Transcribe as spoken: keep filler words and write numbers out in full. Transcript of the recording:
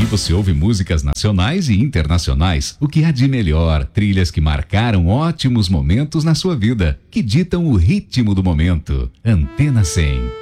Aqui você ouve músicas nacionais e internacionais. O que há de melhor? Trilhas que marcaram ótimos momentos na sua vida, que ditam o ritmo do momento. Antena cem.